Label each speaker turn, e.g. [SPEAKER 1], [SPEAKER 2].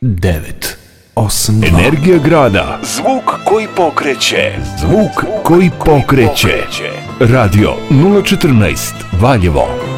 [SPEAKER 1] 9, 8, 2.
[SPEAKER 2] Energija grada. Zvuk koji pokreće. Zvuk koji pokreće. Radio 014 Valjevo.